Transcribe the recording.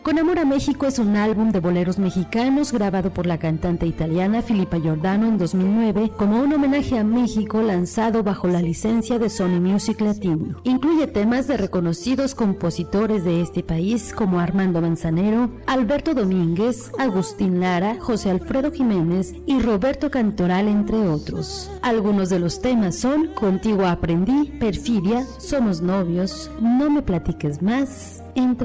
Con Amor a México es un álbum de boleros mexicanos grabado por la cantante italiana Filippa Giordano en 2009 como un homenaje a México lanzado bajo la licencia de Sony Music Latino. Incluye temas de reconocidos compositores de este país como Armando Manzanero, Alberto Domínguez, Agustín Lara, José Alfredo Jiménez y Roberto Cantoral, entre otros. Algunos de los temas son Contigo aprendí, Perfidia, Somos novios, No me platiques más, entre